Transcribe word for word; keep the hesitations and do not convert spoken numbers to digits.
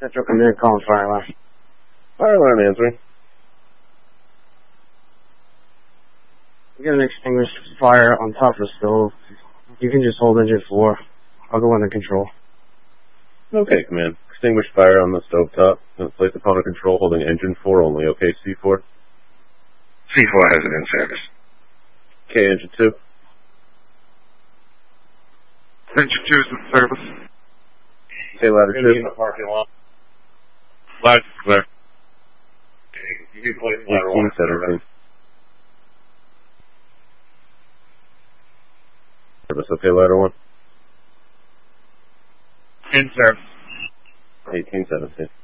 Central Command calling fire alarm. Fire alarm answering. We got an extinguished fire on top of the stove. You can just hold engine four. I'll go under control. Okay, Command. Extinguished fire on the stovetop. Place upon a control holding engine four only. Okay, C four? C four has it in service. Okay, engine two? Engine two is in service. Okay, ladder two? In the parking lot. Ladder clear. You can place ladder one. seventeen. Service. Okay, ladder one? In service. eighteen seventeen.